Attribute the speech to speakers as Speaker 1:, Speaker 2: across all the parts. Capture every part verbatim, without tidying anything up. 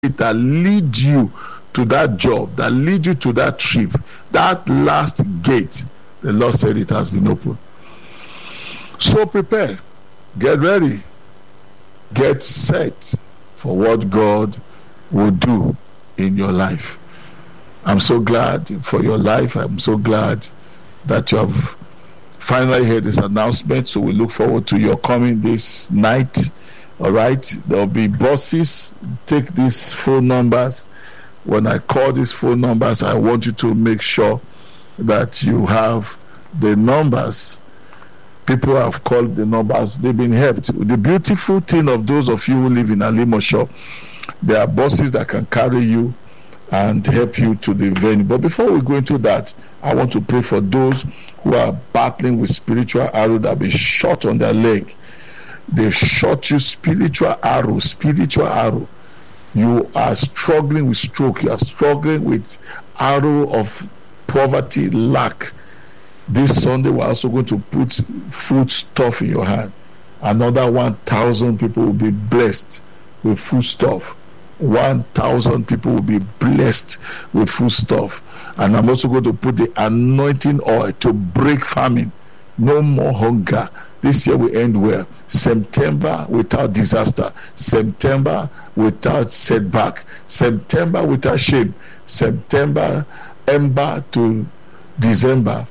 Speaker 1: that lead you to that job, that lead you to that trip, that last gate, the Lord said it has been opened. So prepare, get ready, get set for what God will do in your life. I'm so glad for your life. I'm so glad that you have finally heard this announcement. So we look forward to your coming this night. All right, there'll be buses. Take these phone numbers. When I call these phone numbers, I want you to make sure that you have the numbers. People have called the numbers. They've been helped. The beautiful thing of those of you who live in Alimosho, there are buses that can carry you and help you to the venue. But before we go into that, I want to pray for those who are battling with spiritual arrow that have been shot on their leg. They've shot you spiritual arrow, spiritual arrow. You are struggling with stroke. You are struggling with arrow of poverty, lack. This Sunday, we're also going to put food stuff in your hand. Another one thousand people will be blessed with food stuff. one thousand people will be blessed with food stuff. And I'm also going to put the anointing oil to break famine. No more hunger. This year will end well. September without disaster. September without setback. September without shame. September ember to December.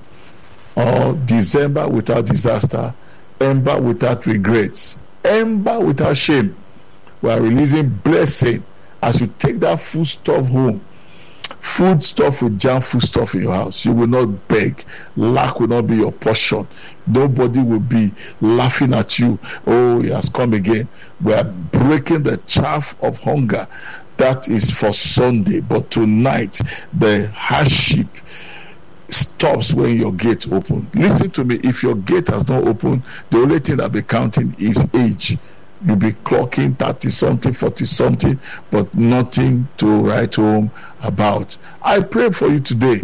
Speaker 1: Or December without disaster. Ember without regrets. Ember without shame. We are releasing blessing as you take that food stuff home. Food stuff will jam food stuff in your house. You will not beg. Lack will not be your portion. Nobody will be laughing at you. Oh, he has come again. We are breaking the chaff of hunger. That is for Sunday. But tonight, the hardship stops when your gate opens. Listen to me. If your gate has not opened, the only thing that will be counting is age. You'll be clocking thirty something, forty something, but nothing to write home about. I pray for you today.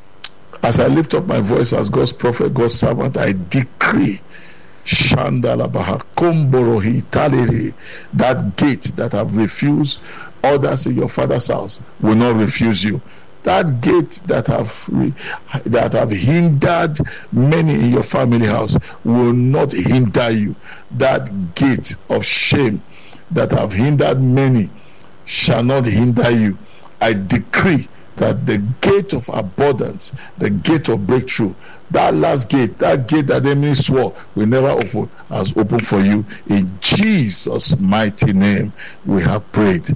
Speaker 1: As I lift up my voice as God's prophet, God's servant, I decree Shandalabaha Komborohi Taleri, that gate that have refused others in your father's house will not refuse you. That gate that have that have hindered many in your family house will not hinder you. That gate of shame that have hindered many shall not hinder you. I decree that the gate of abundance, the gate of breakthrough, that last gate, that gate that the enemy swore will never open, has opened for you. In Jesus' mighty name, we have prayed.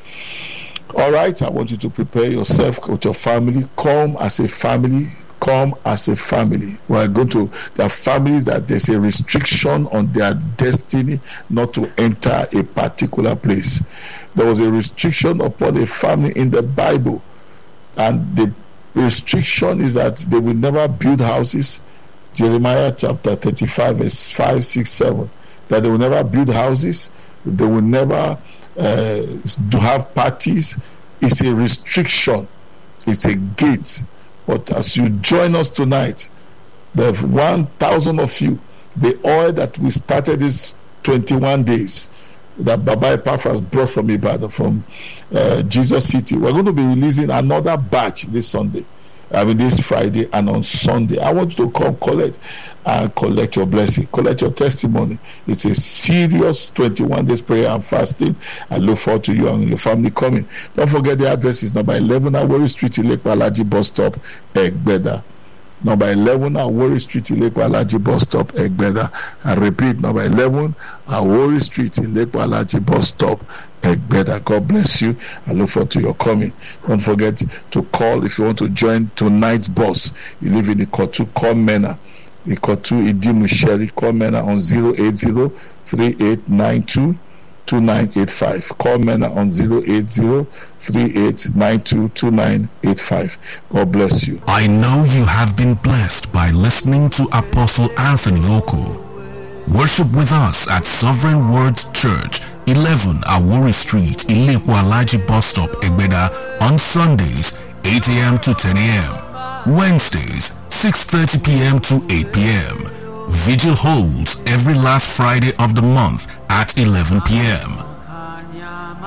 Speaker 1: All right, I want you to prepare yourself with your family. Come as a family. Come as a family. We are going to, there are families that there's a restriction on their destiny not to enter a particular place. There was a restriction upon a family in the Bible, and the restriction is that they will never build houses. Jeremiah chapter thirty-five, verse five, six, seven. That they will never build houses. They will never Uh, to have parties. It's a restriction, it's a gate. But as you join us tonight, the one thousand of you, the oil that we started this twenty-one days that Baba Epaphras brought from Ibadan, from uh, Jesus City, we're going to be releasing another batch this Sunday, I mean this Friday, and on Sunday. I want you to come collect and collect your blessing, collect your testimony. It's a serious twenty-one days prayer and fasting. I look forward to you and your family coming. Don't forget the address is number eleven Awori Street, Ilepa Alaji bus stop, Egbeda. Number eleven Awori Street, Ilepa Alaji bus stop, Egbeda. I repeat, number eleven Awori Street, Ilepa Alaji bus stop, Egbeda. God bless you. I look forward to your coming. Don't forget to call if you want to join tonight's bus. You live in the Kotu, call Mena. The Kotu Idimu Sherry, call Mena on zero eight zero, three eight nine two, two nine eight five. Call Mena on zero eight zero, three eight nine two, two nine eight five. God bless you.
Speaker 2: I know you have been blessed by listening to Apostle Anthony Oku. Worship with us at Sovereign Words Church, eleven Awori Street, Ilepo Alaji bus stop, Egbeda, on Sundays, eight a.m. to ten a.m. Wednesdays, six thirty p.m. to eight p.m. Vigil holds every last Friday of the month at eleven p.m.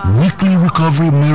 Speaker 2: Weekly Recovery Miracle